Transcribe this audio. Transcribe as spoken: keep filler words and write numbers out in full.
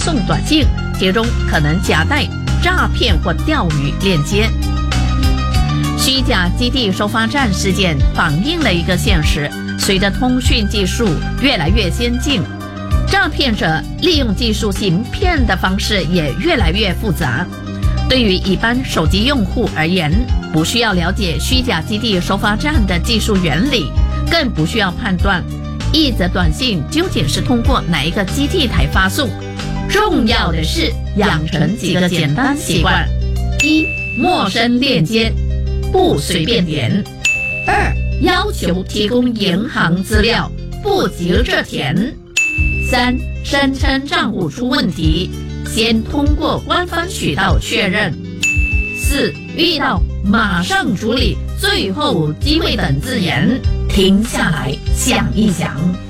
送短信，其中可能夹带诈骗或钓鱼链接。虚假基地收发站事件反映了一个现实，随着通讯技术越来越先进，诈骗者利用技术行骗的方式也越来越复杂。对于一般手机用户而言，不需要了解虚假基地收发站的技术原理，更不需要判断一则短信究竟是通过哪一个基地台发送。重要的是养成几个简单习惯：一、陌生链接不随便点；二、要求提供银行资料不急着填；三、声称账户出问题，先通过官方渠道确认；四、遇到马上处理，最后机会等字眼，停下来想一想。